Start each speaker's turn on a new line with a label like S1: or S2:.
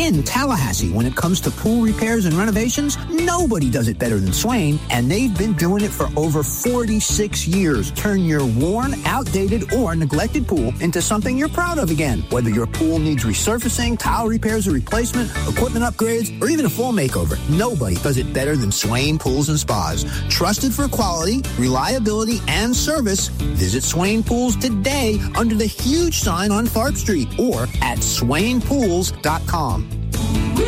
S1: In Tallahassee, when it comes to pool repairs and renovations, nobody does it better than Swain, and they've been doing it for over 46 years. Turn your worn, outdated, or neglected pool into something you're proud of again. Whether your pool needs resurfacing, tile repairs or replacement, equipment upgrades, or even a full makeover, nobody does it better than Swain Pools and Spas. Trusted for quality, reliability, and service, visit Swain Pools today under the huge sign on Tharp Street or at swainpools.com.